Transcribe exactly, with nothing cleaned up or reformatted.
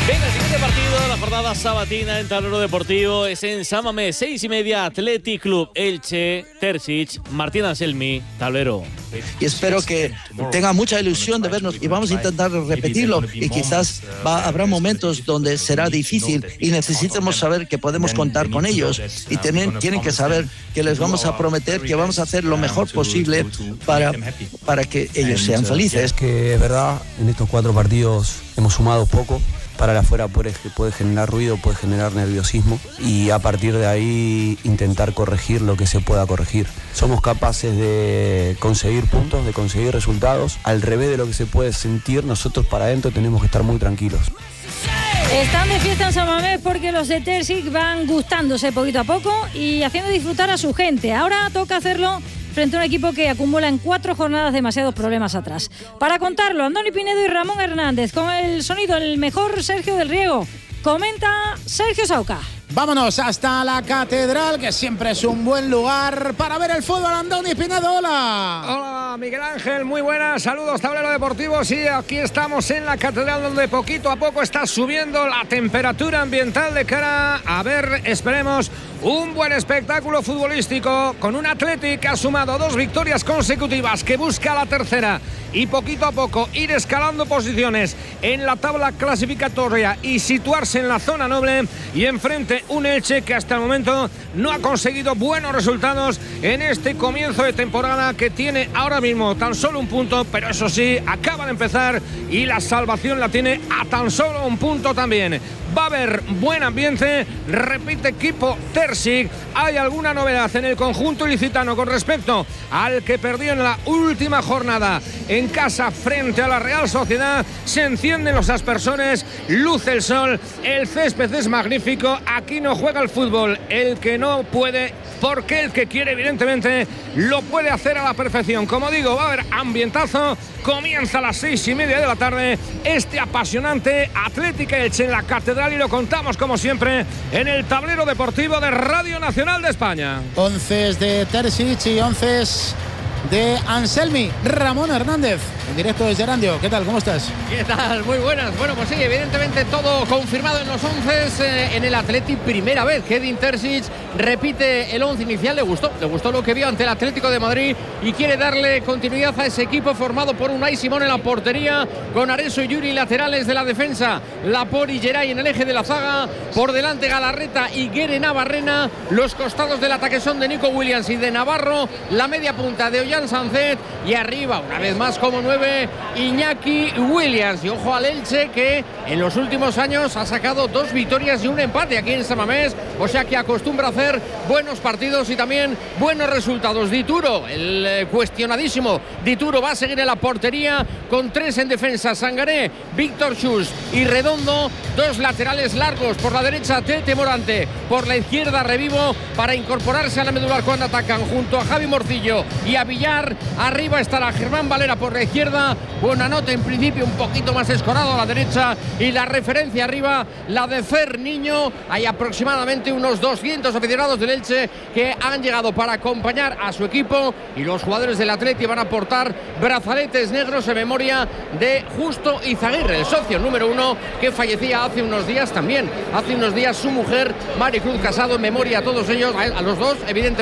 Venga, siguiente partido, la jornada sabatina en Tablero Deportivo es en San Mamés, seis y media, Athletic Club Elche, Terzic, Martín Anselmi, tablero. Y espero que tenga mucha ilusión de vernos y vamos a intentar repetirlo y quizás va, habrá momentos donde será difícil y necesitemos saber que podemos contar con ellos y tienen, tienen que saber que les vamos a prometer que vamos a hacer lo mejor posible para, para que ellos sean felices. Que es verdad, en estos cuatro partidos hemos sumado poco. Para el afuera puede, puede generar ruido, puede generar nerviosismo y a partir de ahí intentar corregir lo que se pueda corregir. Somos capaces de conseguir puntos, de conseguir resultados. Al revés de lo que se puede sentir, nosotros para adentro tenemos que estar muy tranquilos. Están de fiesta en San Mamés porque los de Terzic van gustándose poquito a poco y haciendo disfrutar a su gente. Ahora toca hacerlo frente a un equipo que acumula en cuatro jornadas demasiados problemas atrás. Para contarlo, Andoni Pinedo y Ramón Hernández, con el sonido el mejor Sergio del Riego. Comenta Sergio Sauca. Vámonos hasta la Catedral, que siempre es un buen lugar para ver el fútbol. Andoni Pinedo, hola. Hola, Miguel Ángel, muy buenas. Saludos, Tablero Deportivo. Sí, aquí estamos en la Catedral, donde poquito a poco está subiendo la temperatura ambiental de cara a ver, esperemos, un buen espectáculo futbolístico con un Athletic que ha sumado dos victorias consecutivas, que busca la tercera y poquito a poco ir escalando posiciones en la tabla clasificatoria y situarse en la zona noble, y enfrente un Elche que hasta el momento no ha conseguido buenos resultados en este comienzo de temporada, que tiene ahora mismo tan solo un punto, pero eso sí, acaba de empezar y la salvación la tiene a tan solo un punto también. Va a haber buen ambiente, repite equipo Terzic. Hay alguna novedad en el conjunto ilicitano con respecto al que perdió en la última jornada en casa frente a la Real Sociedad. Se encienden los aspersores, luce el sol, el césped es magnífico. Aquí no juega el fútbol el que no puede, porque el que quiere evidentemente lo puede hacer a la perfección. Como digo, va a haber ambientazo. Comienza a las seis y media de la tarde este apasionante Athletic Elche en la Catedral, y lo contamos como siempre en el Tablero Deportivo de Radio Nacional de España. Onces de Terzic y onces de Anselmi. Ramón Hernández, en directo desde Erandio. ¿Qué tal? ¿Cómo estás? ¿Qué tal? Muy buenas. Bueno, pues sí, evidentemente todo confirmado en los once eh, en el Athletic. Primera vez que Edin Terzic repite el once inicial. Le gustó, le gustó lo que vio ante el Atlético de Madrid y quiere darle continuidad a ese equipo formado por Unai Simón en la portería, con Areso y Yuri laterales de la defensa, Laporte y Geray en el eje de la zaga, por delante Galarreta y Guere Navarrena. Los costados del ataque son de Nico Williams y de Navarro, la media punta de Ollán Sancet, y arriba una vez más como nueve Iñaki Williams. Y ojo al Elche, que en los últimos años ha sacado dos victorias y un empate aquí en San Mamés, o sea que acostumbra a hacer buenos partidos y también buenos resultados. Dituro, el eh, cuestionadísimo Dituro, va a seguir en la portería con tres en defensa: Sangaré, Víctor Chus y Redondo. Dos laterales largos, por la derecha Tete Morante, por la izquierda Revivo, para incorporarse a la medular cuando atacan, junto a Javi Morcillo y a Villar. Arriba estará Germán Valera por la izquierda, Buenanote en principio un poquito más escorado a la derecha, y la referencia arriba, la de Fer Niño. Hay aproximadamente unos doscientos aficionados del Elche que han llegado para acompañar a su equipo, y los jugadores del Atleti van a portar brazaletes negros en memoria de Justo Izaguirre, el socio número uno, que fallecía hace unos días también. Hace unos días su mujer, Maricruz Casado, en memoria a todos ellos, a los dos, evidentemente.